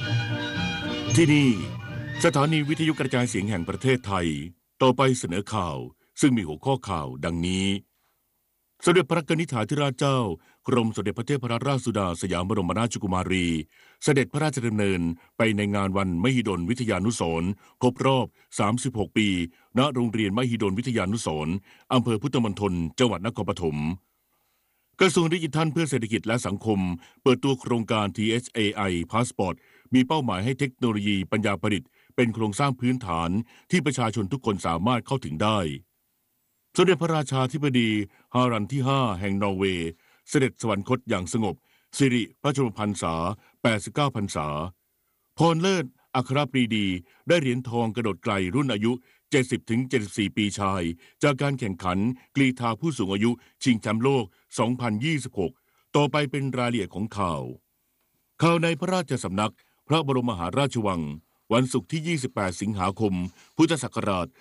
ที่นี่สถานีวิทยุกระจายเสียงแห่งประเทศไทยต่อไปเสนอข่าวซึ่งมีหัวข้อข่าวดังนี้สมเด็จพระนิธิถาธิราชเจ้ากรมสมเด็จพระเทพรัตนราชสุดาสยามบรมราชกุมารีเสด็จพระราชดำเนินไปในงานวันมหิดลวิทยานุสรณ์ครบรอบ36ปีณโรงเรียนมหิดลวิทยานุสรณ์อำเภอพุทธมณฑลจังหวัดนครปฐมกระทรวงดิจิทัลเพื่อเศรษฐกิจและสังคมเปิดตัวโครงการ THAI Passport มีเป้าหมายให้เทคโนโลยีปัญญาประดิษฐ์เป็นโครงสร้างพื้นฐานที่ประชาชนทุกคนสามารถเข้าถึงได้สมเด็จพระราชาธิบดีฮารันที่ 5 แห่งนอร์เวย์เสด็จสวรรคตอย่างสงบสิริพระชนมพรรษา89พรรษาพรเลิศอัครปรีดีได้เหรียญทองกระโดดไกลรุ่นอายุ70-74 ปีชายจากการแข่งขันกรีฑาผู้สูงอายุชิงแชมป์โลก2026ต่อไปเป็นรายละเอียดของข่าวในพระราชสำนักพระบรมมหาราชวังวันศุกร์ที่28สิงหาคมพุทธศักราช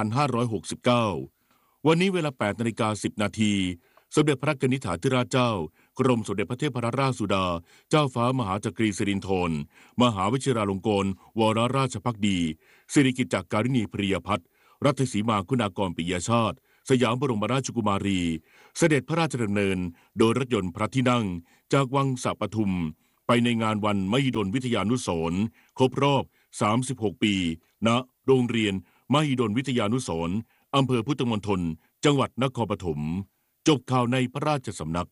2569วันนี้เวลา 8:10 นาทีสมเด็จพระนิธิถาธิราชเจ้ากรมสมเด็จพระเทพรัตนราชสุดาเจ้าฟ้ามหาจักรีสิรินธรมหาวชิราลงกรณ์วรราชภักดีสิริกิติ์จากการิณีพริยพัฒน์รัตสีมาคุณากรปิยชาติสยามบรมราชกุมารีเสด็จพระราชดำเนินโดยรถยนต์พระที่นั่งจากวังสะปทุมไปในงานวันมหิดลวิทยานุสรณ์ครบรอบ36ปีณโรงเรียนมหิดลวิทยานุสรณ์อำเภอพุทธมณฑลจังหวัดนครปฐมจบข่าวในพระราชสำนัก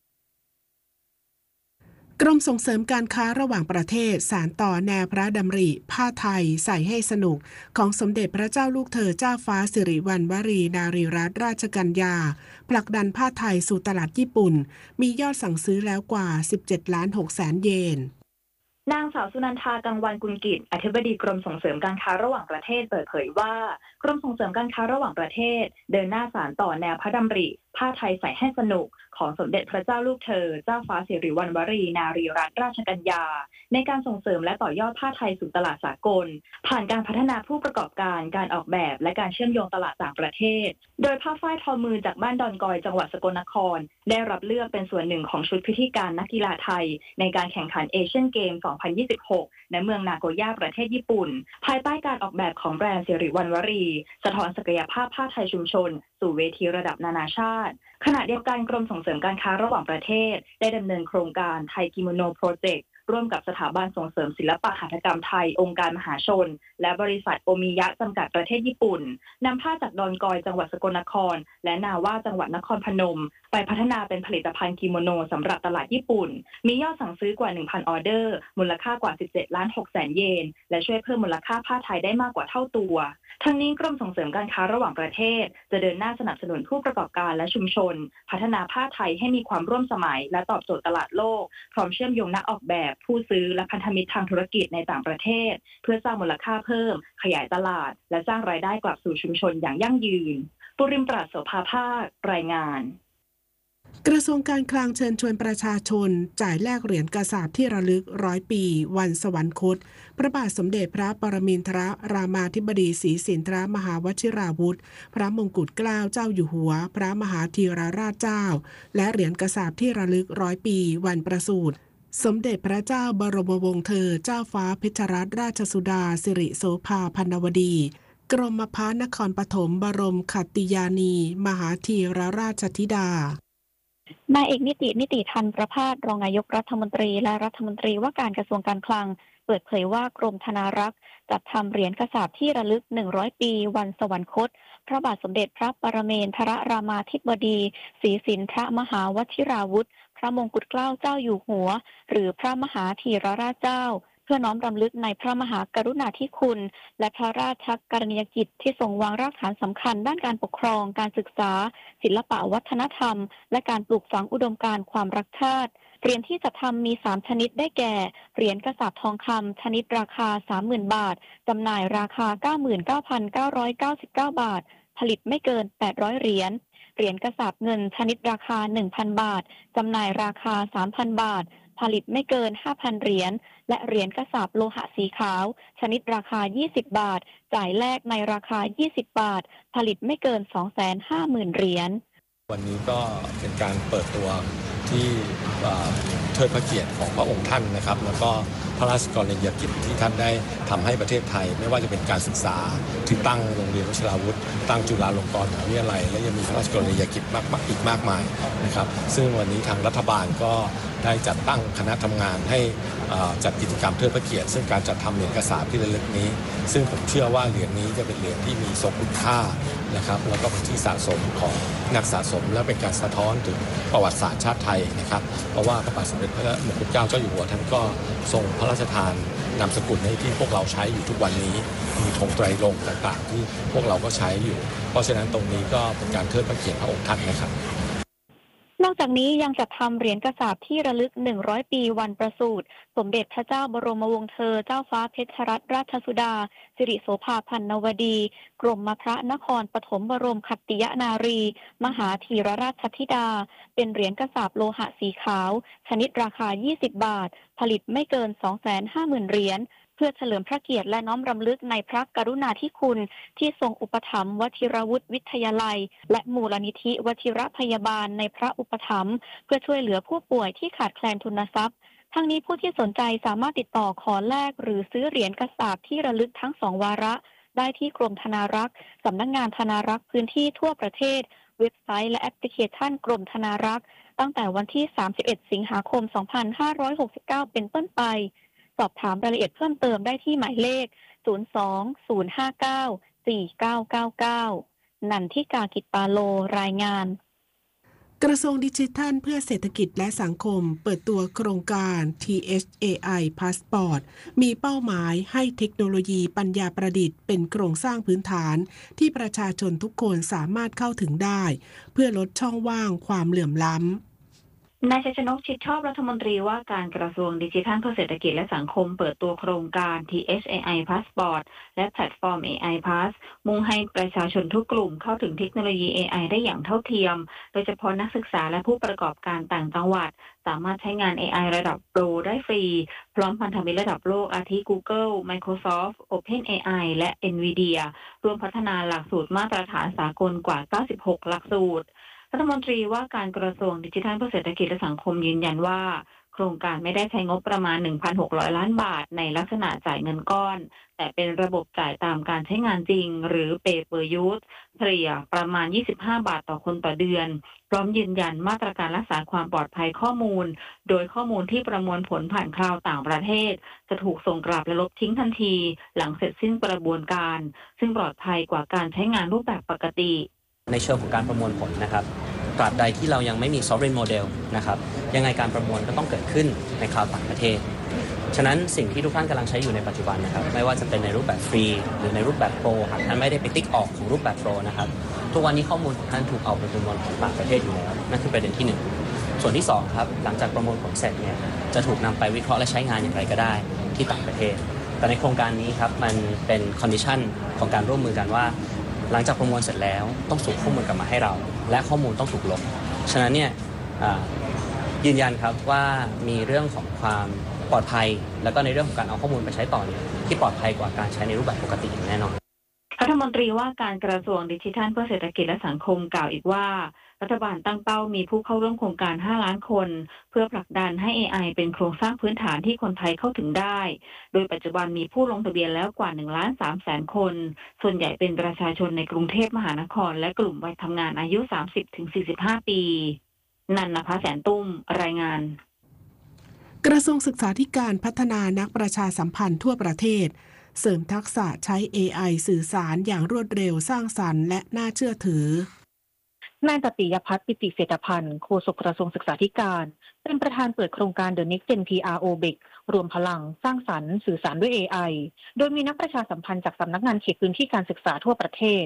กรมส่งเสริมการค้าระหว่างประเทศสานต่อแนวพระดำริผ้าไทยใส่ให้สนุกของสมเด็จพระเจ้าลูกเธอเจ้าฟ้าสิริวัณวรีนารีรัตนราชกัญญาผลักดันผ้าไทยสู่ตลาดญี่ปุ่นมียอดสั่งซื้อแล้วกว่า 17,600,000 เยนนางสาวสุนันทากังวานกุลกิจอธิบดีกรมส่งเสริมการค้าระหว่างประเทศเปิดเผยว่ากรมส่งเสริมการค้าระหว่างประเทศเดินหน้าสานต่อแนวพระดำริผ้าไทยใส่ให้สนุกของสมเด็จพระเจ้าลูกเธอเจ้าฟ้าสิริวัณวรีนารีรัตนราชกัญญาในการส่งเสริมและต่อยอดผ้าไทยสู่ตลาดสากลผ่านการพัฒนาผู้ประกอบการการออกแบบและการเชื่อมโยงตลาดต่างประเทศโดยผ้าฝ้ายทอมือจากบ้านดอนกอยจังหวัดสกลนครได้รับเลือกเป็นส่วนหนึ่งของชุดพิธีการนักกีฬาไทยในการแข่งขันเอเชียนเกม 2026 ณ เมืองนาโกย่าประเทศญี่ปุ่นภายใต้การออกแบบของแบรนด์สิริวัณวรีสะท้อนศักยภาพผ้าไทยชุมชนสู่เวทีระดับนานาชาติขณะเดียวกันกรมส่งเสริมการค้าระหว่างประเทศได้ดำเนินโครงการไทยกิโมโนโปรเจกต์ร่วมกับสถาบันส่งเสริมศิลปะหัตถกรรมไทยองค์การมหาชนและบริษัทโอมิยะจำกัดประเทศญี่ปุ่นนำผ้าจากดอนกอยจังหวัดสกลนครและนาว่าจังหวัดนครพนมไปพัฒนาเป็นผลิตภัณฑ์กิโมโนสำหรับตลาดญี่ปุ่นมียอดสั่งซื้อกว่า 1,000 ออเดอร์มูลค่ากว่า 17,600,000 เยนและช่วยเพิ่มมูลค่าผ้าไทยได้มากกว่าเท่าตัวทั้งนี้กรมส่งเสริมการค้าระหว่างประเทศจะเดินหน้าสนับสนุนผู้ประกอบการและชุมชนพัฒนาผ้าไทยให้มีความร่วมสมัยและตอบโจทย์ตลาดโลกพร้อมเชื่อมโยงนักออกแบบผู้ซื้อและพันธมิตรทางธุรกิจในต่างประเทศเพื่อสร้างมูลค่าเพิ่มขยายตลาดและสร้างรายได้กลับสู่ชุมชนอย่างยั่งยืนปุริมปราศโสภาภาครายงานกระทรวงการคลังเชิญชวนประชาชนจ่ายแลกเหรียญกษาปณ์ที่ระลึก100 ปีวันสวรรคตพระบาทสมเด็จพระปรมินทรรามาธิบดีศรีสินธรมหาวชิราวุธพระมงกุฎเกล้าเจ้าอยู่หัวพระมหาธีรราชเจ้าและเหรียญกษาปณ์ที่ระลึก100 ปีวันประสูติสมเด็จพระเจ้าบรมวงศ์เธอเจ้าฟ้าเพชรรัตนราชสุดาสิริโสภาพันวดีกรมพระนครปฐมบรมขัตติยานีมหาธีรราชธิดานายเอกนิติธรรมประภาสรองนายกรัฐมนตรีและรัฐมนตรีว่าการกระทรวงการคลังเปิดเผยว่ากรมธนารักษ์จัดทำเหรียญกษาปณ์ที่ระลึก100 ปีวันสวรรคตพระบาทสมเด็จพระปรเมนทรรามาธิบดีศรีสินธรมหาวชิราวุธพระมงกุฎเกล้าเจ้าอยู่หัวหรือพระมหาธีรราชเจ้าเพื่อน้อมรำลึกในพระมหากรุณาธิคุณและพระราชกรณียกิจที่ทรงวางรากฐานสำคัญด้านการปกครองการศึกษาศิลปะวัฒนธรรมและการปลูกฝังอุดมการณ์ความรักชาติเหรียญที่จะทำมี3ชนิดได้แก่เหรียญกษาปณ์ทองคำชนิดราคา 30,000 บาทจำหน่ายราคา 99,999 บาทผลิตไม่เกิน800 เหรียญเหรียญกษาปณ์เงินชนิดราคา 1,000 บาทจำหน่ายราคา 3,000 บาทผลิตไม่เกิน 5,000 เหรียญและเหรียญกษาปณ์โลหะสีขาวชนิดราคา20 บาทจ่ายแลกในราคา20 บาทผลิตไม่เกิน 250,000 เหรียญวันนี้ก็เป็นการเปิดตัวที่ทิดพระเกียรติของพระองค์ท่านนะครับแล้วก็พระราชกรณียกิจที่ท่านได้ทำให้ประเทศไทยไม่ว่าจะเป็นการศึกษาที่ตั้งโรงเรียนวชิราวุธตั้งจุฬาลงกรณ์มหาวิทยาลัยและยังมีพระราชกรณียกิจอีกมากมายนะครับซึ่งวันนี้ทางรัฐบาลก็ได้จัดตั้งคณะทำงานให้จัดกิจกรรมเทิดพระเกียรติซึ่งการจัดทำเหรียญกษาปที่ระลึกนี้ซึ่งผมเชื่อว่าเหรียญนี้จะเป็นเหรียญที่มีทรงคุณค่านะครับแล้วก็เป็นที่สะสมของนักสะสมและเป็นการสะท้อนถึงประวัติศาสตร์ชาติไทยนะครับเพราะว่าพระบาทสมเด็จพระมงกุฎเกล้าเจ้าอยู่หัวท่านก็ทรงพระราชทานนามสกุลให้ที่พวกเราใช้อยู่ทุกวันนี้มีธงไตรรงค์ต่างๆที่พวกเราก็ใช้อยู่เพราะฉะนั้นตรงนี้ก็เป็นการเทิดพระเกียรติพระองค์ท่านนะครับนอกจากนี้ยังจัดทำเหรียญกษาปที่ระลึก100ปีวันประสูติสมเด็จพระเจ้าบรมวงศ์เธอเจ้าฟ้าเพชรรัตนราชสุดาสิริโสภาพันนวดีกรมพระนครปฐมบรมขัตติยนารีมหาธีรราชธิดาเป็นเหรียญกษาปโลหะสีขาวชนิดราคา20 บาทผลิตไม่เกิน 250,000 เหรียญเพื่อเฉลิมพระเกียรติและน้อมรำลึกในพระกรุณาธิคุณที่ทรงอุปถัมภ์วชิรวุฒิวิทยาลัยและมูลนิธิวชิรพยาบาลในพระอุปถัมภ์เพื่อช่วยเหลือผู้ป่วยที่ขาดแคลนทุนทรัพย์ทั้งนี้ผู้ที่สนใจสามารถติดต่อขอแลกหรือซื้อเหรียญกษาปที่ระลึกทั้ง2วาระได้ที่กรมธนารักษ์สำนักงานธนารักษ์พื้นที่ทั่วประเทศเว็บไซต์และแอปพลิเคชันกรมธนารักษ์ตั้งแต่วันที่31 สิงหาคม 2569 เป็นต้นไปสอบถามรายละเอียดเพิ่มเติมได้ที่หมายเลข 02-059-4999 นันทิกา กิจปาโลรายงานกระทรวงดิจิทัลเพื่อเศรษฐกิจและสังคมเปิดตัวโครงการ THAI Passport มีเป้าหมายให้เทคโนโลยีปัญญาประดิษฐ์เป็นโครงสร้างพื้นฐานที่ประชาชนทุกคนสามารถเข้าถึงได้เพื่อลดช่องว่างความเหลื่อมล้ำนายชัยชนก ชิดชอบรัฐมนตรีว่าการกระทรวงดิจิทัลเพื่อเศรษฐกิจและสังคมเปิดตัวโครงการ THAI Passport และแพลตฟอร์ม AI Pass มุ่งให้ประชาชนทุกกลุ่มเข้าถึงเทคโนโลยี AI ได้อย่างเท่าเทียมโดยเฉพาะนักศึกษาและผู้ประกอบการต่างจังหวัดสามารถใช้งาน AI ระดับโปรได้ฟรีพร้อมพันธมิตรระดับโลกอาทิ Google Microsoft OpenAI และ NVIDIA รวมพัฒนาหลักสูตรมาตรฐานสากลกว่า 96 หลักสูตรรัฐมนตรีว่าการกระทรวงดิจิทัลเพื่อเศรษฐกิจและสังคมยืนยันว่าโครงการไม่ได้ใช้งบประมาณ 1,600 ล้านบาทในลักษณะจ่ายเงินก้อนแต่เป็นระบบจ่ายตามการใช้งานจริงหรือ Pay per use เฉลี่ยประมาณ 25 บาทต่อคนต่อเดือนพร้อมยืนยันมาตรการรักษาความปลอดภัยข้อมูลโดยข้อมูลที่ประมวลผลผ่านคลาวด์ต่างประเทศจะถูกส่งกลับและลบทิ้งทันทีหลังเสร็จสิ้นกระบวนการซึ่งปลอดภัยกว่าการใช้งานรูปแบบปกติในเชิงของการประมวลผลนะครับตราบใดที่เรายังไม่มี sovereign model นะครับยังไงการประมวลก็ต้องเกิดขึ้นในคลาวด์ต่างประเทศฉะนั้นสิ่งที่ทุกท่านกำลังใช้อยู่ในปัจจุบันนะครับไม่ว่าจะเป็นในรูปแบบฟรีหรือในรูปแบบโปรหากท่านไม่ได้ไปติ๊กออกของรูปแบบโปรนะครับทุกวันนี้ข้อมูลของท่านถูกเอาไปประมวลผลต่างประเทศอยู่แล้วนั่นคือประเด็นที่1ส่วนที่2ครับหลังจากประมวลผลเสร็จเนี่ยจะถูกนำไปวิเคราะห์และใช้งานอย่างไรก็ได้ที่ต่างประเทศแต่ในโครงการนี้ครับมันเป็นคอนดิชันของการร่วมมือกันว่าหลังจากประมวลเสร็จแล้วต้องส่งข้อมูลกลับมาให้เราและข้อมูลต้องถูกลบฉะนั้นเนี่ยยืนยันครับว่ามีเรื่องของความปลอดภัยแล้วก็ในเรื่องของการเอาข้อมูลไปใช้ต่อเนี่ยที่ปลอดภัยกว่าการใช้ในรูปแบบปกติอย่างแน่นอนรัฐมนตรีว่าการกระทรวงดิจิทัลเพื่อเศรษฐกิจและสังคมกล่าวอีกว่ารัฐบาลตั้งเป้ามีผู้เข้าร่วมโครงการ 5 ล้านคนเพื่อผลักดันให้ AI เป็นโครงสร้างพื้นฐานที่คนไทยเข้าถึงได้โดยปัจจุบันมีผู้ลงทะเบียนแล้วกว่า 1.3 แสนคนส่วนใหญ่เป็นประชาชนในกรุงเทพมหานครและกลุ่มวัยทำงานอายุ 30-45 ปีนันนภาแสนตุ้มรายงานกระทรวงศึกษาธิการพัฒนานักประชาสัมพันธ์ทั่วประเทศเสริมทักษะใช้ AI สื่อสารอย่างรวดเร็วสร้างสรรค์และน่าเชื่อถือนายตติยพัฒน์ ปิติเศรษฐพันธ์โฆษกกระทรวงศึกษาธิการเป็นประธานเปิดโครงการ The Next Gen PR OBIC รวมพลังสร้างสรรค์สื่อสารด้วย AI โดยมีนักประชาสัมพันธ์จากสำนักงานเขตพื้นที่การศึกษาทั่วประเทศ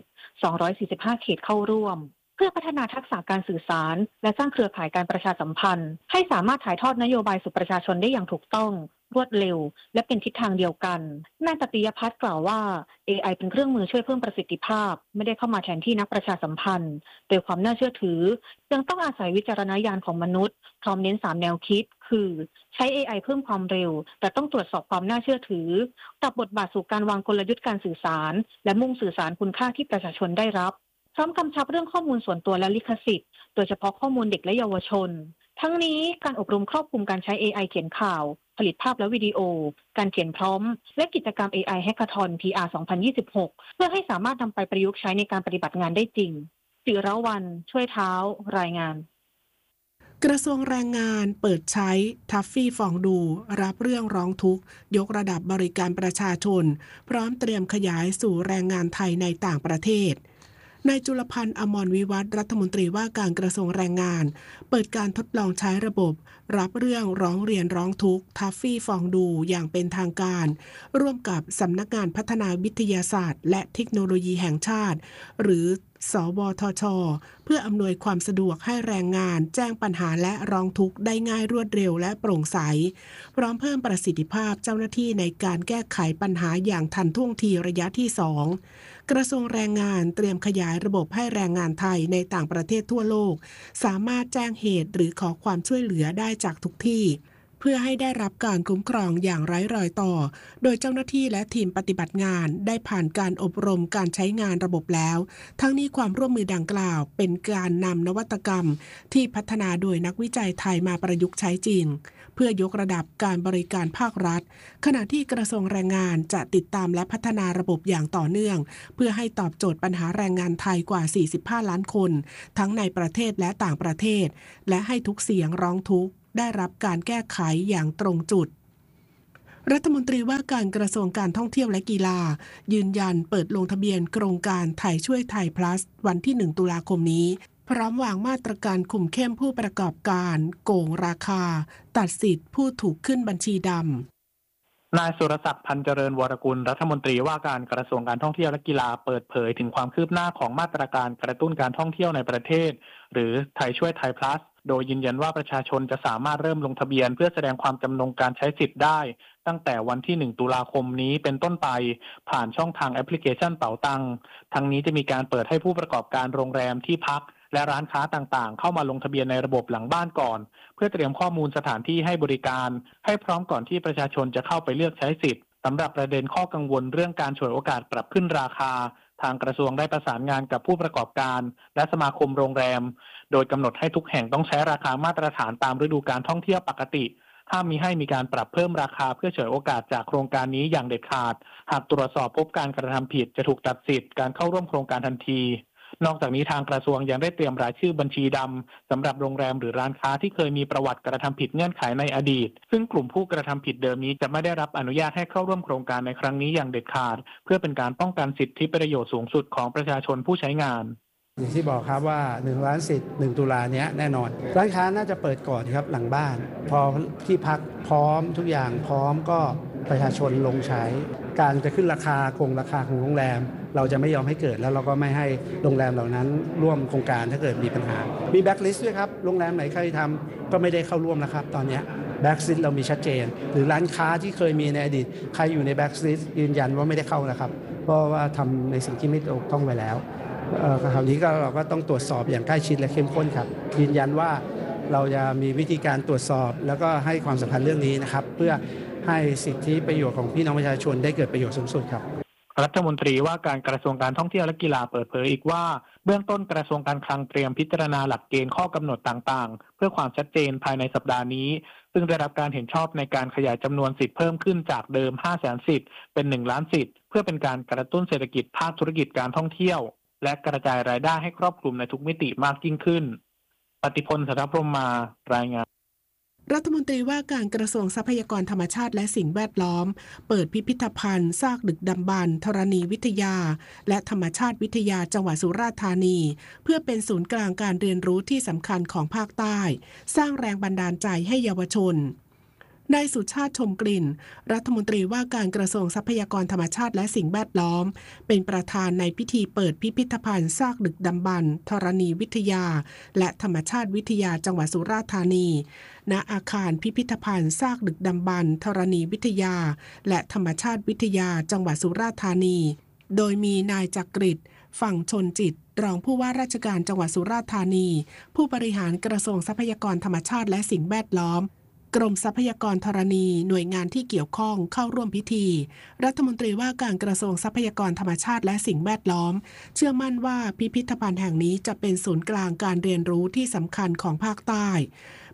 245เขตเข้าร่วมเพื่อพัฒนาทักษะการสื่อสารและสร้างเครือข่ายการประชาสัมพันธ์ให้สามารถถ่ายทอดนโยบายสู่ประชาชนได้อย่างถูกต้องรวดเร็วและเป็นทิศทางเดียวกันนายตติยพัฒน์กล่าวว่า AI เป็นเครื่องมือช่วยเพิ่มประสิทธิภาพไม่ได้เข้ามาแทนที่นักประชาสัมพันธ์โดยความน่าเชื่อถือยังต้องอาศัยวิจารณญาณของมนุษย์พร้อมเน้น3แนวคิดคือใช้ AI เพิ่มความเร็วแต่ต้องตรวจสอบความน่าเชื่อถือปรับบทบาทสู่การวางกลยุทธ์การสื่อสารและมุ่งสื่อสารคุณค่าที่ประชาชนได้รับพร้อมกำชับเรื่องข้อมูลส่วนตัวและลิขสิทธิ์โดยเฉพาะข้อมูลเด็กและเยาวชนทั้งนี้การอบรมครอบคลุมการใช้ AI เขียนข่าวผลิตภาพและวิดีโอการเขียนพร้อมและกิจกรรม AI Hackathon PR 2026 เพื่อให้สามารถนำไปประยุกต์ใช้ในการปฏิบัติงานได้จริงจิรวรรณช่วยเท้ารายงานกระทรวงแรงงานเปิดใช้ทัฟฟี่ฟองดูรับเรื่องร้องทุกข์ยกระดับบริการประชาชนพร้อมเตรียมขยายสู่แรงงานไทยในต่างประเทศนายจุลพันธ์อมรวิวัฒน์รัฐมนตรีว่าการกระทรวงแรงงานเปิดการทดลองใช้ระบบรับเรื่องร้องเรียนร้องทุกข์ทัฟฟี่ฟองดูอย่างเป็นทางการร่วมกับสำนักงานพัฒนาวิทยาศาสตร์และเทคโนโลยีแห่งชาติหรือสวทช.เพื่ออำนวยความสะดวกให้แรงงานแจ้งปัญหาและร้องทุกข์ได้ง่ายรวดเร็วและโปร่งใสพร้อมเพิ่มประสิทธิภาพเจ้าหน้าที่ในการแก้ไขปัญหาอย่างทันท่วงทีระยะที่ 2กระทรวงแรงงานเตรียมขยายระบบให้แรงงานไทยในต่างประเทศทั่วโลกสามารถแจ้งเหตุหรือขอความช่วยเหลือได้จากทุกที่เพื่อให้ได้รับการคุ้มครองอย่างไร้รอยต่อโดยเจ้าหน้าที่และทีมปฏิบัติงานได้ผ่านการอบรมการใช้งานระบบแล้วทั้งนี้ความร่วมมือดังกล่าวเป็นการนำนวัตกรรมที่พัฒนาโดยนักวิจัยไทยมาประยุกต์ใช้จริงเพื่อยกระดับการบริการภาครัฐขณะที่กระทรวงแรงงานจะติดตามและพัฒนาระบบอย่างต่อเนื่องเพื่อให้ตอบโจทย์ปัญหาแรงงานไทยกว่า45ล้านคนทั้งในประเทศและต่างประเทศและให้ทุกเสียงร้องทุกข์ได้รับการแก้ไขอย่างตรงจุดรัฐมนตรีว่าการกระทรวงการท่องเที่ยวและกีฬายืนยันเปิดลงทะเบียนโครงการไทยช่วยไทย plus วันที่1ตุลาคมนี้พร้อมวางมาตรการคุมเข้มผู้ประกอบการโกงราคาตัดสิทธิ์ผู้ถูกขึ้นบัญชีดำนายสุรศักดิ์พันเจริญวรกุลรัฐมนตรีว่าการกระทรวงการท่องเที่ยวและกีฬาเปิดเผยถึงความคืบหน้าของมาตรการกระตุ้นการท่องเที่ยวในประเทศหรือไทยช่วยไทย plusโดยยืนยันว่าประชาชนจะสามารถเริ่มลงทะเบียนเพื่อแสดงความจำนงการใช้สิทธิ์ได้ตั้งแต่วันที่1ตุลาคมนี้เป็นต้นไปผ่านช่องทางแอปพลิเคชันเป๋าตังทั้งนี้จะมีการเปิดให้ผู้ประกอบการโรงแรมที่พักและร้านค้าต่างๆเข้ามาลงทะเบียนในระบบหลังบ้านก่อนเพื่อเตรียมข้อมูลสถานที่ให้บริการให้พร้อมก่อนที่ประชาชนจะเข้าไปเลือกใช้สิทธิ์สำหรับประเด็นข้อกังวลเรื่องการฉวยโอกาสปรับขึ้นราคาทางกระทรวงได้ประสานงานกับผู้ประกอบการและสมาคมโรงแรมโดยกำหนดให้ทุกแห่งต้องใช้ราคามาตรฐานตามฤดูกาลท่องเที่ยวปกติห้ามมิให้มีการปรับเพิ่มราคาเพื่อฉวยโอกาสจากโครงการนี้อย่างเด็ดขาดหากตรวจสอบพบการกระทำผิดจะถูกตัดสิทธิ์การเข้าร่วมโครงการทันทีนอกจากนี้ทางกระทรวงยังได้เตรียมรายชื่อบัญชีดำสำหรับโรงแรมหรือร้านค้าที่เคยมีประวัติกระทำผิดเงื่อนไขในอดีตซึ่งกลุ่มผู้กระทำผิดเดิมนี้จะไม่ได้รับอนุญาตให้เข้าร่วมโครงการในครั้งนี้อย่างเด็ดขาดเพื่อเป็นการป้องกันสิทธิประโยชน์สูงสุดของประชาชนผู้ใช้งานอย่างที่บอกครับว่า1ล้านสิทธิ์1ตุลาเนี้ยแน่นอนร้านค้าน่าจะเปิดก่อนครับหลังบ้านพอที่พักพร้อมทุกอย่างพร้อมก็ประชาชนลงใช้การจะขึ้นราคาคงราคาของโรงแรมเราจะไม่ยอมให้เกิดแล้วเราก็ไม่ให้โรงแรมเหล่านั้นร่วมโครงการถ้าเกิดมีปัญหามีแบ็คลิสต์ด้วยครับโรงแรมไหนใครทำก็ไม่ได้เข้าร่วมนะครับตอนนี้แบ็คลิสต์เรามีชัดเจนหรือร้านค้าที่เคยมีในอดีตใครอยู่ในแบ็คลิสต์ยืนยันว่าไม่ได้เข้านะครับเพราะว่าทำในสิ่งที่ไม่ถูกต้องไปแล้วคราวนี้ก็เราก็ต้องตรวจสอบอย่างใกล้ชิดและเข้มข้นครับยืนยันว่าเราจะมีวิธีการตรวจสอบแล้วก็ให้ความสำคัญเรื่องนี้นะครับเพื่อให้สิทธิประโยชน์ของพี่น้องประชาชนได้เกิดประโยชน์สูงสุดครับรัฐมนตรีว่าการกระทรวงการท่องเที่ยวและกีฬาเปิดเผยอีกว่าเบื้องต้นกระทรวงการคลังเตรียมพิจารณาหลักเกณฑ์ข้อกำหนดต่างๆเพื่อความชัดเจนภายในสัปดาห์นี้ซึ่งได้รับการเห็นชอบในการขยายจำนวนสิทธิ์เพิ่มขึ้นจากเดิม 500,000 สิทธิ์เป็น1ล้านสิทธิ์เพื่อเป็นการกระตุ้นเศรษฐกิจภาคธุรกิจการท่องเที่ยวและกระจายรายได้ให้ครอบคลุมในทุกมิติมากยิ่งขึ้นปฏิพล สัทธพรหมมารายงานรัฐมนตรีว่าการกระทรวงทรัพยากรธรรมชาติและสิ่งแวดล้อมเปิดพิพิธภัณฑ์ซากดึกดำบรรพ์ธรณีวิทยาและธรรมชาติวิทยาจังหวัดสุราษฎร์ธานีเพื่อเป็นศูนย์กลางการเรียนรู้ที่สำคัญของภาคใต้สร้างแรงบันดาลใจให้เยาวชนนายสุชาติชมกลิ่นรัฐมนตรีว่าการกระทรวงทรัพยากรธรรมชาติและสิ่งแวดล้อมเป็นประธานในพิธีเปิดพิพิธภัณฑ์ซากดึกดำบรรพ์ธรณีวิทยาและธรรมชาติวิทยาจังหวัดสุราษฎร์ธานีณอาคารพิพิธภัณฑ์ซากดึกดำบรรพ์ธรณีวิทยาและธรรมชาติวิทยาจังหวัดสุราษฎร์ธานีโดยมีนายจักริดฝั่งชนจิตรองผู้ว่าราชการจังหวัดสุราษฎร์ธานีผู้บริหารกระทรวงทรัพยากรธรรมชาติและสิ่งแวดล้อมกรมทรัพยากรธรณีหน่วยงานที่เกี่ยวข้องเข้าร่วมพิธีรัฐมนตรีว่าการกระทรวงทรัพยากรธรรมชาติและสิ่งแวดล้อมเชื่อมั่นว่าพิพิธภัณฑ์แห่งนี้จะเป็นศูนย์กลางการเรียนรู้ที่สำคัญของภาคใต้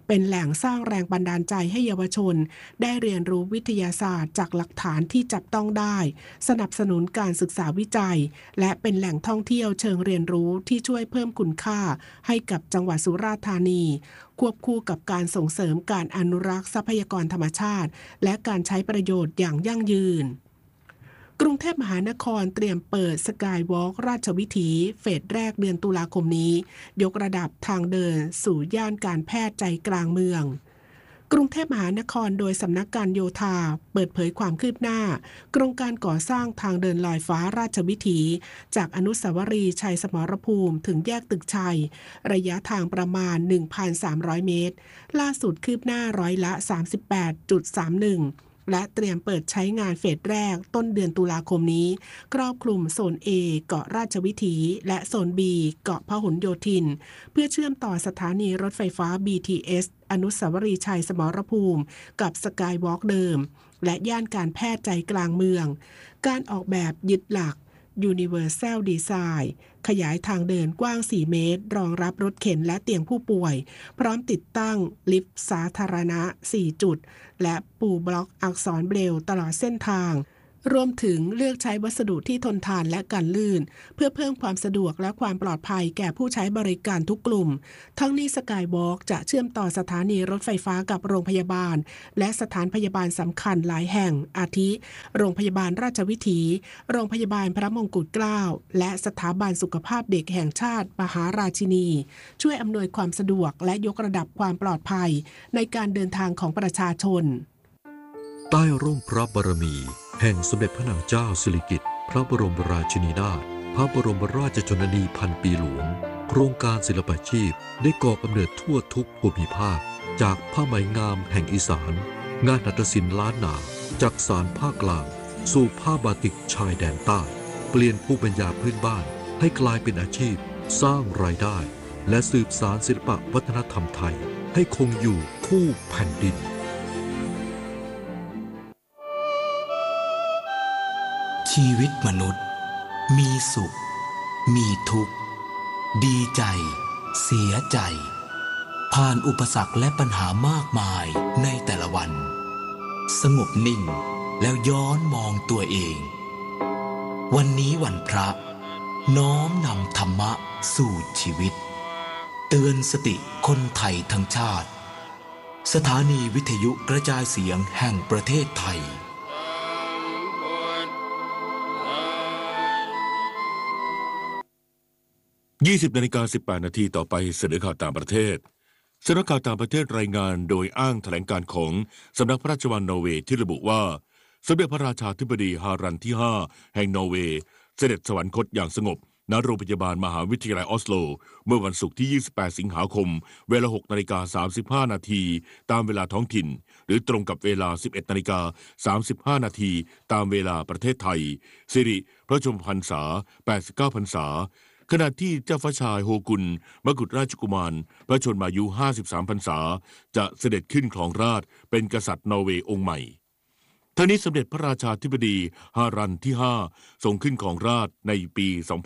เป็นแหล่งสร้างแรงบันดาลใจให้เยาวชนได้เรียนรู้วิทยาศาสตร์จากหลักฐานที่จับต้องได้สนับสนุนการศึกษาวิจัยและเป็นแหล่งท่องเที่ยวเชิงเรียนรู้ที่ช่วยเพิ่มคุณค่าให้กับจังหวัดสุราษฎร์ธานีควบคู่กับการส่งเสริมการอนุรักษ์ทรัพยากรธรรมชาติและการใช้ประโยชน์อย่างยั่งยืนกรุงเทพมหานครเตรียมเปิดสกายวอล์กราชวิถีเฟสแรกเดือนตุลาคมนี้ยกระดับทางเดินสู่ย่านการแพทย์ใจกลางเมืองกรุงเทพมหานครโดยสำนักการโยธาเปิดเผยความคืบหน้าโครงการก่อสร้างทางเดินลอยฟ้าราชวิถีจากอนุสาวรีย์ชัยสมรภูมิถึงแยกตึกชัยระยะทางประมาณ 1,300 เมตรล่าสุดคืบหน้าร้อยละ 38.31และเตรียมเปิดใช้งานเฟสแรกต้นเดือนตุลาคมนี้ครอบคลุมโซน A เกาะราชวิถีและโซน B เกาะพหลโยธินเพื่อเชื่อมต่อสถานีรถไฟฟ้า BTS อนุสาวรีย์ชัยสมรภูมิกับสกายวอล์กเดิมและย่านการแพทย์ใจกลางเมืองการออกแบบยึดหลักUniversal Design ขยายทางเดินกว้าง 4 เมตรรองรับรถเข็นและเตียงผู้ป่วยพร้อมติดตั้งลิฟต์สาธารณะ 4 จุดและปูบล็อกอักษรเบรลล์ตลอดเส้นทางรวมถึงเลือกใช้วัสดุที่ทนทานและกันลื่นเพื่อเพิ่มความสะดวกและความปลอดภัยแก่ผู้ใช้บริการทุกกลุ่มทั้งนี้สกายวอล์กจะเชื่อมต่อสถานีรถไฟฟ้ากับโรงพยาบาลและสถานพยาบาลสำคัญหลายแห่งอาทิโรงพยาบาลราชวิถีโรงพยาบาลพระมงกุฎเกล้าและสถาบันสุขภาพเด็กแห่งชาติมหาราชินีช่วยอำนวยความสะดวกและยกระดับความปลอดภัยในการเดินทางของประชาชนใต้ร่มพระบารมีแห่งสมเด็จพระนางเจ้าสิริกิติ์พระบรมราชินีนาถพระบรมราชชนนีพันปีหลวงโครงการศิลปาชีพได้ก่อกำเนิดทั่วทุกภูมิภาคจากผ้าไหมงามแห่งอีสานงานหัตถศิลป์ล้านนาจากสานภาคกลางสู่ผ้าบาติกชายแดนใต้เปลี่ยนภูมิปัญญาพื้นบ้านให้กลายเป็นอาชีพสร้างรายได้และสืบสานศิลปวัฒนธรรมไทยให้คงอยู่คู่แผ่นดินชีวิตมนุษย์มีสุขมีทุกข์ดีใจเสียใจผ่านอุปสรรคและปัญหามากมายในแต่ละวันสงบนิ่งแล้วย้อนมองตัวเองวันนี้วันพระน้อมนำธรรมะสู่ชีวิตเตือนสติคนไทยทั้งชาติสถานีวิทยุกระจายเสียงแห่งประเทศไทย 20:18 นาทีต่อไปเสนอข่าวต่างประเทศสำนักข่าวต่างประเทศรายงานโดยอ้างแถลงการของสำนักพระราชวังนอร์เวย์ที่ระบุว่าสมเด็จพระราชาธิบดีฮารันที่ 5 แห่งนอร์เวย์เสด็จสวรรคตอย่างสงบณโรงพยาบาลมหาวิทยาลัยออสโลเมื่อวันศุกร์ที่ 28 สิงหาคมเวลา 6:35 นาทีตามเวลาท้องถิ่นหรือตรงกับเวลา 11:35 นาทีตามเวลาประเทศไทยสิริพระชนมพรรษา 89 พรรษาขณะที่เจ้าฟ้าชายโฮกุนมกุฎราชกุมารพระชนมายุ 53 พรรษาจะเสด็จขึ้นครองราชย์เป็นกษัตริย์นอร์เวย์องค์ใหม่ทั้งนี้สมเด็จพระราชาธิบดีฮารันที่ 5 ทรงขึ้นครองราชย์ในปี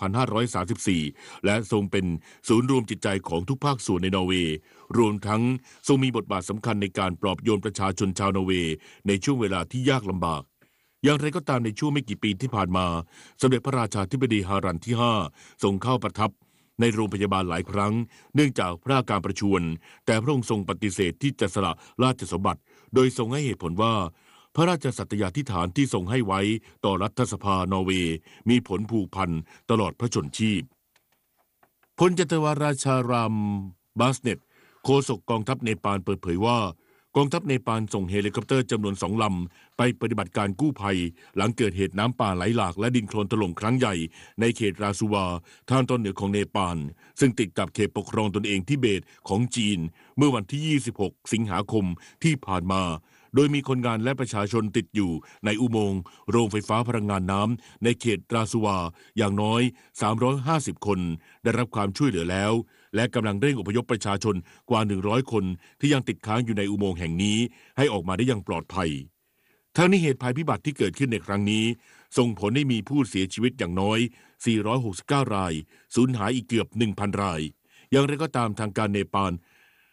2534 และทรงเป็นศูนย์รวมจิตใจของทุกภาคส่วนในนอร์เวย์รวมทั้งทรงมีบทบาทสำคัญในการปลอบโยนประชาชนชาวนอร์เวย์ในช่วงเวลาที่ยากลำบากอย่างไรก็ตามในช่วงไม่กี่ปีที่ผ่านมาสมเด็จพระราชาธิบดีฮารันที่ 5 ทรงเข้าประทับในโรงพยาบาลหลายครั้งเนื่องจากพระอาการประชวรแต่พระองค์ทรงปฏิเสธที่จะสละราชสมบัติโดยทรงให้เหตุผลว่าพระราชสัตยาธิษฐานที่ทรงให้ไว้ต่อรัฐสภานอร์เวย์มีผลผูกพันตลอดพระชนชีพพลจัตวาราชารามบาสเนตโฆษกกองทัพเนปาลเปิดเผยว่ากองทัพเนปาลส่งเฮลิคอปเตอร์จำนวน2 ลำไปปฏิบัติการกู้ภัยหลังเกิดเหตุน้ำป่าไหลหลากและดินโคลนถล่มครั้งใหญ่ในเขตราซูวาทางตอนเหนือของเนปาลซึ่งติดกับเขตปกครองตนเองทิเบตของจีนเมื่อวันที่ 26 สิงหาคมที่ผ่านมาโดยมีคนงานและประชาชนติดอยู่ในอุโมงค์โรงไฟฟ้าพลังงานน้ำในเขตราซูวาอย่างน้อย350 คนได้รับความช่วยเหลือแล้วและกำลังเร่งอพยพประชาชนกว่า100 คนที่ยังติดค้างอยู่ในอุโมงค์แห่งนี้ให้ออกมาได้อย่างปลอดภัยทั้งนี้เหตุภัยพิบัติที่เกิดขึ้นในครั้งนี้ส่งผลให้มีผู้เสียชีวิตอย่างน้อย469 รายสูญหายอีกเกือบ 1,000 รายอย่างไรก็ตามทางการเนปาลป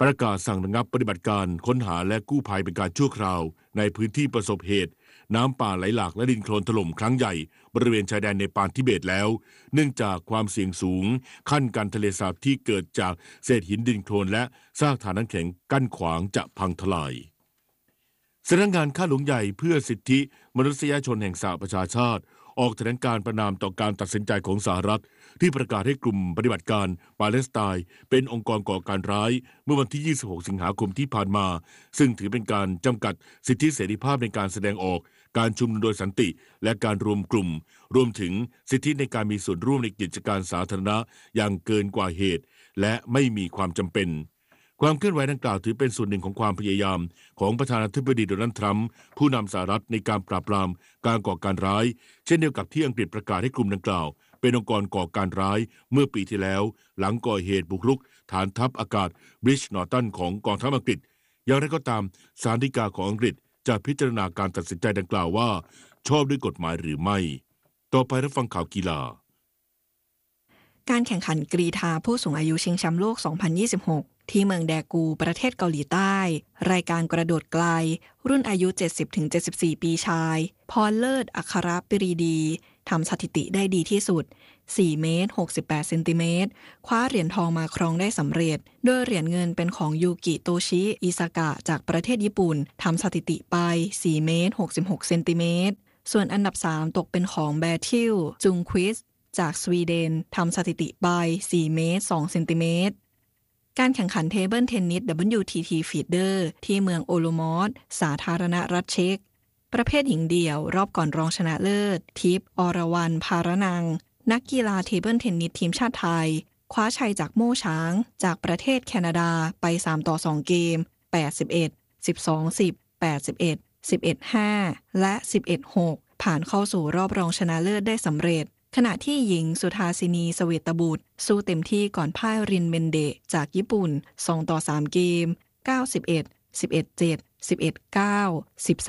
ประกาศสั่งระงับปฏิบัติการค้นหาและกู้ภัยเป็นการชั่วคราวในพื้นที่ประสบเหตุน้ำป่าไหลหลากและดินโคลนถล่มครั้งใหญ่บริเวณชายแดนเนปาลทิเบตแล้วเนื่องจากความเสี่ยงสูงขั้นการทะเลสาบที่เกิดจากเศษหินดินโคลนและซากฐานน้ำแข็งกั้นขวางจะพังทลายสำนักงานข้าหลวงใหญ่เพื่อสิทธิมนุษยชนแห่งสหประชาชาติออกแถลงการประณามต่อการตัดสินใจของสหรัฐที่ประกาศให้กลุ่มปฏิบัติการปาเลสไตน์เป็นองค์กรก่อการร้ายเมื่อวันที่ 26 สิงหาคมที่ผ่านมาซึ่งถือเป็นการจำกัดสิทธิเสรีภาพในการแสดงออกการชุมนุมโดยสันติและการรวมกลุ่มรวมถึงสิทธิในการมีส่วนร่วมในกิจการสาธารณะอย่างเกินกว่าเหตุและไม่มีความจำเป็นความเคลื่อนไหวดังกล่าวถือเป็นส่วนหนึ่งของความพยายามของประธานาธิบดีโดนัลด์ทรัมป์ผู้นำสหรัฐในการปราบปรามการก่อการร้ายเช่นเดียวกับที่อังกฤษประกาศให้กลุ่มดังกล่าวเป็นองค์กรก่อการร้ายเมื่อปีที่แล้วหลังก่อเหตุบุกรุกฐานทัพอากาศบริดจ์นอร์ตันของกองทัพอังกฤษอย่างไรก็ตามศาลฎีกาของอังกฤษจะพิจารณาการตัดสินใจดังกล่าวว่าชอบด้วยกฎหมายหรือไม่ต่อไปรับฟังข่าวกีฬาการแข่งขันกรีฑาผู้สูงอายุชิงแชมป์โลก 2026 ที่เมืองแดกูประเทศเกาหลีใต้รายการกระโดดไกลรุ่นอายุ 70-74 ปีชายพรเลิศอัครปรีดีทำสถิติได้ดีที่สุด 4 เมตร 68 เซนติเมตรคว้าเหรียญทองมาครองได้สำเร็จโดยเหรียญเงินเป็นของยูกิโตชิอิซากะจากประเทศญี่ปุ่นทำสถิติไป 4 เมตร 66 เซนติเมตรส่วนอันดับ 3 ตกเป็นของแบทิลจุงควิสจากสวีเดนทำสถิติไป 4 เมตร 2 เซนติเมตรการแข่งขันเทเบิลเทนนิส WTT Feeder ที่เมืองโอโลมอสสาธารณรัฐเช็กประเภทหญิงเดี่ยวรอบก่อนรองชนะเลิศทิพย์อรวรรณภารนังนักกีฬาเทเบิลเทนนิสทีมชาติไทยคว้าชัยจากโม่ช้างจากประเทศแคนาดาไป3-2เกม 8-11 12-10 8-11 11-5 และ 11-6 ผ่านเข้าสู่รอบรองชนะเลิศได้สำเร็จขณะที่หญิงสุธาสินีเสเวตบุตรสู้เต็มที่ก่อนพ่ายรินเมนเดะจากญี่ปุ่น2-3เกม 9-11 11-7 11-9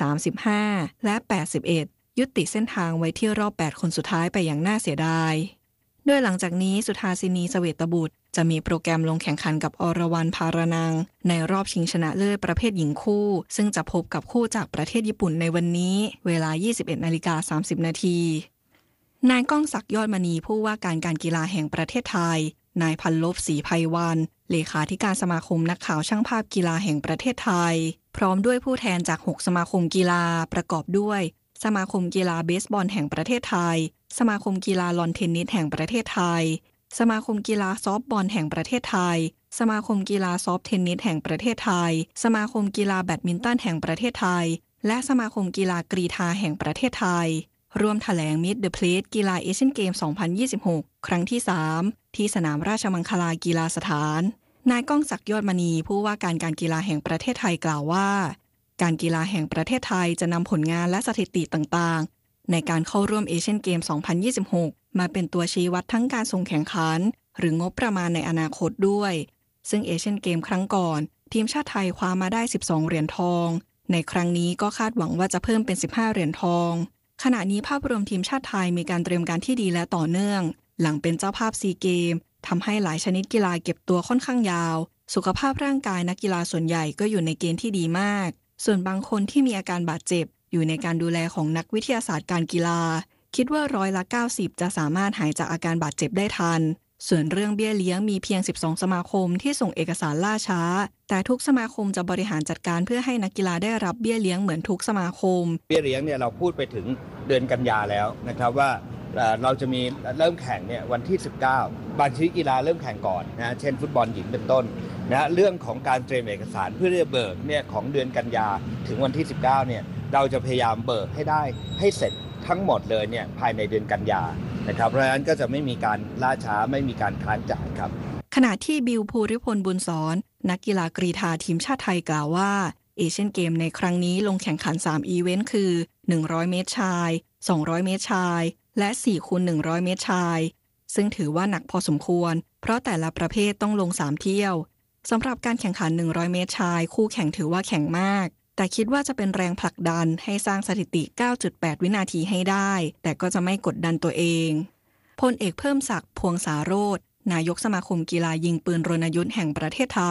13-15 และ 8-11 ยุติเส้นทางไว้ที่รอบ8คนสุดท้ายไปอย่างน่าเสียดายโดยหลังจากนี้สุธาสินีเสเวตบุตรจะมีโปรแกรมลงแข่งขันกับอรวรรณภารนังในรอบชิงชนะเลิศประเภทหญิงคู่ซึ่งจะพบกับคู่จากประเทศญี่ปุ่นในวันนี้เวลา 21:30 น.นายก้องศักดิ์ยอดมณีผู้ว่าการกีฬาแห่งประเทศไทยนายพันลบศรีไพวันเลขาธิการสมาคมนักข่าวช่างภาพกีฬาแห่งประเทศไทยพร้อมด้วยผู้แทนจาก6สมาคมกีฬาประกอบด้วยสมาคมกีฬาเบสบอลแห่งประเทศไทยสมาคมกีฬาลอนเทนนิสแห่งประเทศไทยสมาคมกีฬาซอฟต์บอลแห่งประเทศไทยสมาคมกีฬาซอฟต์เทนนิสแห่งประเทศไทยสมาคมกีฬาแบดมินตันแห่งประเทศไทยและสมาคมกีฬากรีฑาแห่งประเทศไทยร่วมแถลง Meet the Plate กีฬาเอเชียนเกม 2026 ครั้งที่ 3 ที่สนามราชมังคลากีฬาสถานนายก้องศักดิ์ยอดมณีผู้ว่าการกีฬาแห่งประเทศไทยกล่าวว่าการกีฬาแห่งประเทศไทยจะนำผลงานและสถิติต่างๆในการเข้าร่วมเอเชียนเกม 2026 มาเป็นตัวชี้วัดทั้งการส่งแข่งขันหรืองบประมาณในอนาคตด้วยซึ่งเอเชียนเกมครั้งก่อนทีมชาติไทยคว้ามาได้12เหรียญทองในครั้งนี้ก็คาดหวังว่าจะเพิ่มเป็น15เหรียญทองขณะนี้ภาพรวมทีมชาติไทยมีการเตรียมการที่ดีและต่อเนื่องหลังเป็นเจ้าภาพซีเกมทำให้หลายชนิดกีฬาเก็บตัวค่อนข้างยาวสุขภาพร่างกายนักกีฬาส่วนใหญ่ก็อยู่ในเกณฑ์ที่ดีมากส่วนบางคนที่มีอาการบาดเจ็บอยู่ในการดูแลของนักวิทยาศาสตร์การกีฬาคิดว่า90%จะสามารถหายจากอาการบาดเจ็บได้ทันส่วนเรื่องเบี้ยเลี้ยงมีเพียง12สมาคมที่ส่งเอกสารล่าช้าแต่ทุกสมาคมจะบริหารจัดการเพื่อให้นักกีฬาได้รับเบี้ยเลี้ยงเหมือนทุกสมาคมเบี้ยเลี้ยงเนี่ยเราพูดไปถึงเดือนกันยาแล้วนะครับว่าเราจะมีเริ่มแข่งเนี่ยวันที่19บางชนิดกีฬาเริ่มแข่งก่อนนะเช่นฟุตบอลหญิงเป็นต้นนะเรื่องของการเตรียมเอกสารเพื่อจะเบิกเนี่ยของเดือนกันยาถึงวันที่19เนี่ยเราจะพยายามเบิกให้ได้ให้เสร็จทั้งหมดเลยเนี่ยภายในเดือนกันยานะครับเพราะฉะนั้นก็จะไม่มีการล่าช้าไม่มีการค้างจ่ายครับขณะที่บิลภูริพลบุญสอนนักกีฬากรีฑาทีมชาติไทยกล่าวว่าเอเชียนเกมในครั้งนี้ลงแข่งขัน3อีเวนต์คือ100เมตรชาย200เมตรชายและ4คูณ100เมตรชายซึ่งถือว่าหนักพอสมควรเพราะแต่ละประเภทต้องลง3เที่ยวสำหรับการแข่งขัน100เมตรชายคู่แข่งถือว่าแข่งมากแต่คิดว่าจะเป็นแรงผลักดันให้สร้างสถิติ 9.8 วินาทีให้ได้แต่ก็จะไม่กดดันตัวเองพลเอกเพิ่มศักดิ์พวงสาโรจน์นายกสมาคมกีฬายิงปืนรณยุทธ์แห่งประเทศไทย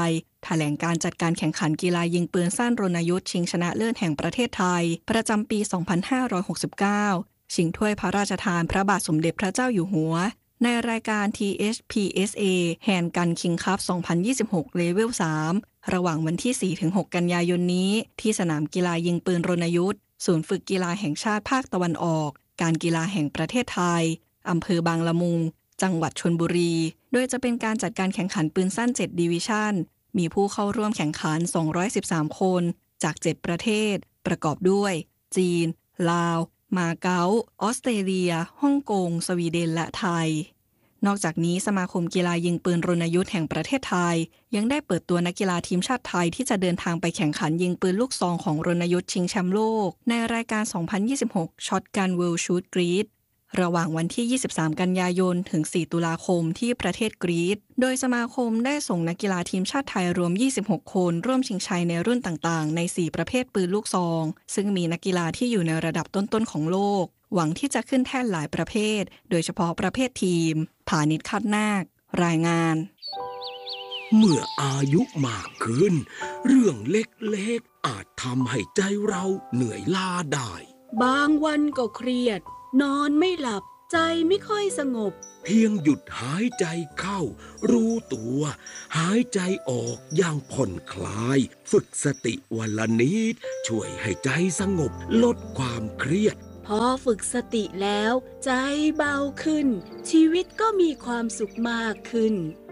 แถลงการจัดการแข่งขันกีฬายิงปืนสั้นรณยุทธ์ชิงชนะเลิศแห่งประเทศไทยประจำปี 2569 ชิงถ้วยพระราชทานพระบาทสมเด็จพระเจ้าอยู่หัวในรายการ THPSA Hand Gun King Cup 2026 เลเวล 3 ระหว่างวันที่ 4-6 กันยายนนี้ที่สนามกีฬายิงปืนรณยุทธ์ศูนย์ฝึกกีฬาแห่งชาติภาคตะวันออกการกีฬาแห่งประเทศไทยอำเภอบางละมุงจังหวัดชลบุรีโดยจะเป็นการจัดการแข่งขันปืนสั้น7ดิวิชั่นมีผู้เข้าร่วมแข่งขัน213คนจาก 7 ประเทศประกอบด้วยจีนลาวมาเก๊าออสเตรเลียฮ่องกงสวีเดนและไทยนอกจากนี้สมาคมกีฬายิงปืนรณยุทธ์แห่งประเทศไทยยังได้เปิดตัวนักกีฬาทีมชาติไทยที่จะเดินทางไปแข่งขันยิงปืนลูกซองของรณยุทธ์ชิงแชมป์โลกในรายการ 2026 Shotgun World Shoot Great ระหว่างวันที่ 23 กันยายนถึง 4 ตุลาคมที่ประเทศกรีซโดยสมาคมได้ส่งนักกีฬาทีมชาติไทยรวม 26 คนร่วมชิงชัยในรุ่นต่างๆใน 4 ประเภทปืนลูกซองซึ่งมีนักกีฬาที่อยู่ในระดับต้นๆของโลกหวังที่จะขึ้นแท่นหลายประเภทโดยเฉพาะประเภททีมผานิช คัดนาครายงานเมื่ออายุมากขึ้นเรื่องเล็กๆอาจทำให้ใจเราเหนื่อยล้าได้บางวันก็เครียดนอนไม่หลับใจไม่ค่อยสงบเพียงหยุดหายใจเข้ารู้ตัวหายใจออกอย่างผ่อนคลายฝึกสติวันละนิดช่วยให้ใจสงบลดความเครียดพอฝึกสติแล้วใจเบาขึ้นชีวิตก็มีความสุขมากขึ้น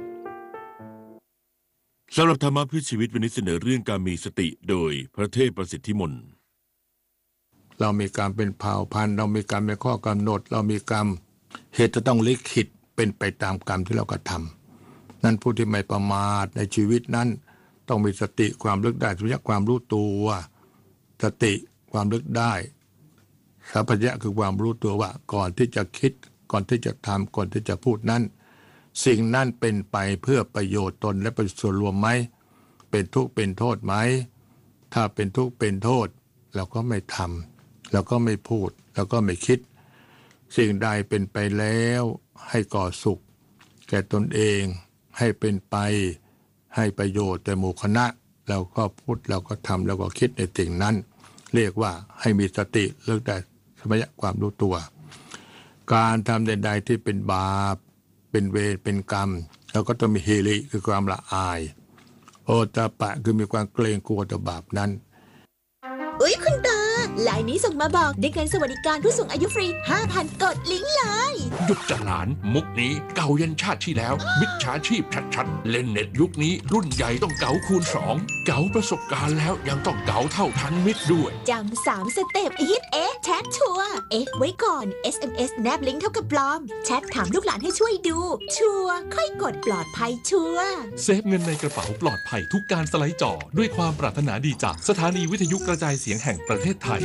สำหรับธรรมะเพื่อชีวิตวันนี้เสนอเรื่องการมีสติโดยพระเทพประสิทธิมนต์เรามีการเป็นเผ่าพันธุ์เรามีการเป็นข้อกำหนดเรามีกรรมเหตุจะต้องลิขิตเป็นไปตามกรรมที่เรากระทำนั้นผู้ที่ไม่ประมาทในชีวิตนั้นต้องมีสติความลึกได้สัมผัสความรู้ตัวสติความลึกได้สัมผัสคือความรู้ตัวว่าก่อนที่จะคิดก่อนที่จะทำก่อนที่จะพูดนั้นสิ่งนั้นเป็นไปเพื่อประโยชน์ตนและประโยชน์ส่วนรวมไหมเป็นทุกข์เป็นโทษไหมถ้าเป็นทุกข์เป็นโทษเราก็ไม่ทำเราก็ไม่พูดเราก็ไม่คิดสิ่งใดเป็นไปแล้วให้ก่อสุขแก่ตนเองให้เป็นไปให้ประโยชน์แต่หมู่คณะเราก็พูดเราก็ทำเราก็คิดในสิ่งนั้นเรียกว่าให้มีสติเลิกได้สัมผัสความรู้ตัวการทำใดๆที่เป็นบาปเป็นเวรเป็นกรรมเราก็ต้องมีฮิริคือความละอายโอตปะคือมีความเกรงกลัวต่อบาปนั้นอุ๊ยคุณตาไลน์นี้ส่งมาบอกได้เงินสวัสดิการผู้สูงอายุฟรี 5,000 กดลิงก์เลยหยุดจะหลานมุกนี้เก่ายันชาติที่แล้วมิจฉาชีพชัดๆเล่นเน็ตยุคนี้รุ่นใหญ่ต้องเก๋าคูณ2เก๋าประสบการณ์แล้วยังต้องเก๋าเท่าทันมิตรด้วยจำ3 สเต็ปฮิตแชทชัวร์ไว้ก่อน SMS แนบลิงก์เท่ากับปลอมแชทถามลูกหลานให้ช่วยดูชัวร์ค่อยกดปลอดภัยชัวร์เซฟเงินในกระเป๋าปลอดภัยทุกการสไลด์จอด้วยความปรารถนาดีจากสถานีวิทยุกระจายเสียงแห่งประเทศไทย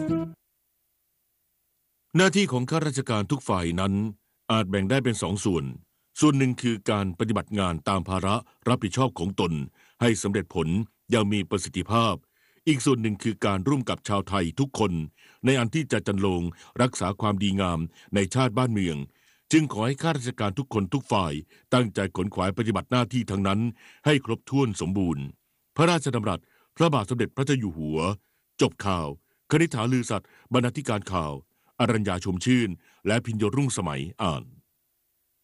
หน้าที่ของข้าราชการทุกฝ่ายนั้นอาจแบ่งได้เป็น2 ส่วนส่วนหนึ่งคือการปฏิบัติงานตามภาระรับผิดชอบของตนให้สำเร็จผลอย่างมีประสิทธิภาพอีกส่วนหนึ่งคือการร่วมกับชาวไทยทุกคนในอันที่จะจันลงรักษาความดีงามในชาติบ้านเมืองจึงขอให้ข้าราชการทุกคนทุกฝ่ายตั้งใจขนขวายปฏิบัติหน้าที่ทั้งนั้นให้ครบถ้วนสมบูรณ์พระราชดำรัสพระบาทสมเด็จพระเจ้าอยู่หัวจบข่าวคณิษฐาลือสัตย์บรรณาธิการข่าวอรัญญาชมชื่นและพิญโยรุ่งสมัยอ่าน